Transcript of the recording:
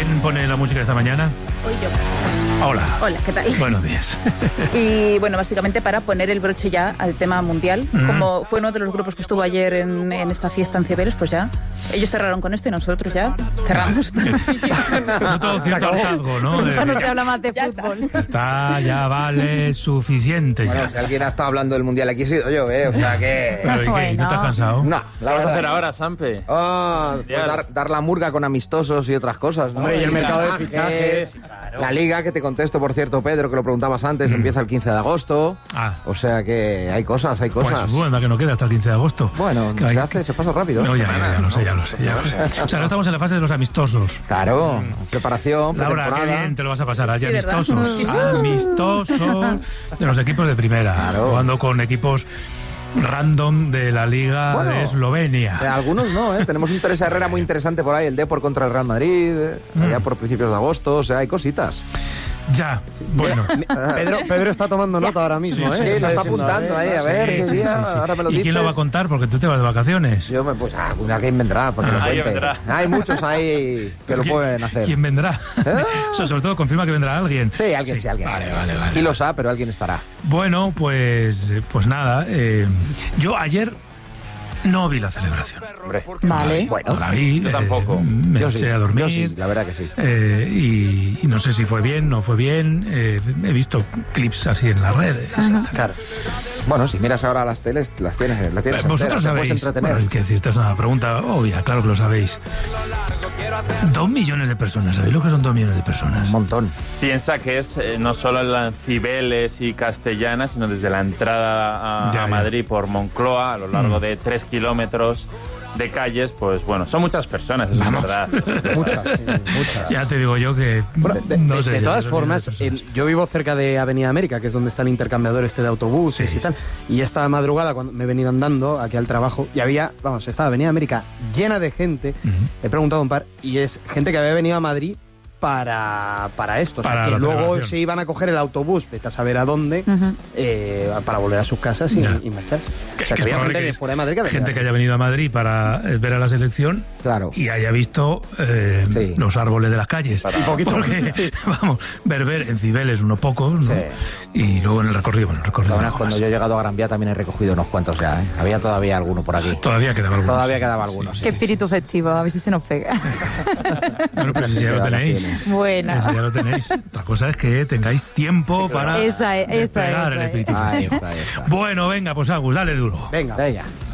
¿Quién pone la música esta mañana? Hoy yo. Hola. Hola, ¿qué tal? Buenos días. Y bueno, básicamente para poner el broche ya al tema mundial, como fue uno de los grupos que estuvo ayer en esta fiesta en Cibeles, pues ya ellos cerraron con esto y nosotros ya cerramos. No todo cierto hartazgo, ¿no? Ya no se habla más de fútbol. Ya vale suficiente. Bueno, Ya. si alguien ha estado hablando del Mundial aquí he sido yo, o sea que... Pero ¿y qué? ¿Y no te has cansado? No, ¿Qué vas a hacer ahora, Sampe? Pues dar la murga con amistosos y otras cosas, ¿no? Hombre, y el mercado de fichajes. La Liga, que te contesto, por cierto, Pedro, que lo preguntabas antes, empieza el 15 de agosto. O sea que hay cosas, Pues bueno, que no queda hasta el 15 de agosto. Bueno, se pasa rápido. No, ya lo sé. O sea, ahora estamos en la fase de los amistosos. Claro, preparación, Laura, pretemporada. qué bien te lo vas a pasar allí, Sí, ¿verdad? amistosos. Amistosos de los equipos de primera. Claro. Jugando con equipos random de la Liga de Eslovenia. Algunos no, Tenemos un Teresa Herrera muy interesante por ahí, el Depor contra el Real Madrid, allá por principios de agosto, o sea, hay cositas. Ya, bueno. Pedro está tomando nota ahora mismo, Sí, Sí, lo está apuntando ahí, a ver qué día, ahora me lo ¿Y dices. quién lo va a contar? Porque tú te vas de vacaciones. Yo pues alguien vendrá, porque lo Alguien cuente. vendrá. Hay muchos ahí que lo pueden hacer. ¿Quién vendrá? O sea, sobre todo confirma que vendrá alguien. Sí, alguien. Vale. Aquí lo sabe, pero alguien estará. Bueno, pues nada. Yo ayer no vi la celebración. Vale. Bueno, la vi. Yo tampoco. Me Yo eché a dormir. Yo sí, la verdad que sí. Y no sé si fue bien, no fue bien. He visto clips así en las redes. Claro. Bueno, si miras ahora las teles, la tienes Vosotros enteras, te puedes sabéis, entretener. bueno, que esta es una pregunta obvia, claro que lo sabéis. 2 millones de personas, ¿sabéis lo que son 2 millones de personas? Un montón. Piensa que es no solo en Cibeles y Castellana, sino desde la entrada a Madrid por Moncloa, a lo largo de 3 kilómetros de calles, pues bueno, son muchas personas, eso es verdad. Muchas. Ya te digo yo que Bueno, no sé de si todas son formas, millones de personas. yo vivo cerca de Avenida América, que es donde está el intercambiador de autobuses Sí, y tal. sí. Y esta madrugada, cuando me he venido andando aquí al trabajo, y estaba Avenida América llena de gente. He preguntado a un par, y es gente que había venido a Madrid para esto. O sea, Para que la luego celebración. se iban a coger el autobús, vete a saber a dónde, para volver a sus casas y marcharse. O sea, que había es gente probable que fuera de Madrid que venía. gente que haya venido a Madrid para ver a la selección Claro. y haya visto Sí. los árboles de las calles. Un poquito. Porque, vamos, ver en Cibeles unos pocos, ¿no? Sí. Y luego en el recorrido, Cuando algo más. yo he llegado a Gran Vía también he recogido unos cuantos ya, Había todavía alguno por aquí. Todavía quedaba algunos. Todavía quedaba algunos. Qué espíritu festivo, a ver si se nos pega. Bueno, pero si ya lo tenéis. Buena. Ese ya lo tenéis. Otra cosa es que tengáis tiempo para Esa es, despegar el espíritu Ahí festivo. está. Bueno, venga, pues Agus, dale duro. Venga. Venga.